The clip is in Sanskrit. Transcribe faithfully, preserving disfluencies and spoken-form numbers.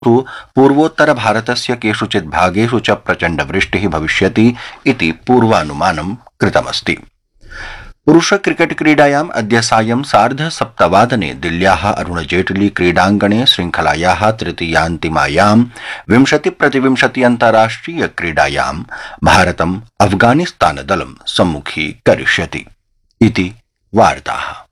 तु पूर्वोत्तर भारतस्य केषुचित् भागेषु च प्रचण्डवृष्टिः भविष्यति इति पूर्वानुमानं कृतमस्ति। पुरुष क्रिकेट क्रीडायाम् अद्य सायं सार्ध सप्तवादने दिल्ल्याः अरुण जेटली क्रीडाङ्गणे श्रृंखलायाः तृतीयान्तिमायां विंशति प्रतिविंशति अन्ताराष्ट्रिय क्रीडायां भारतम् अफगानिस्तानदलं सम्मुखीकरिष्यति इति वार्ताः।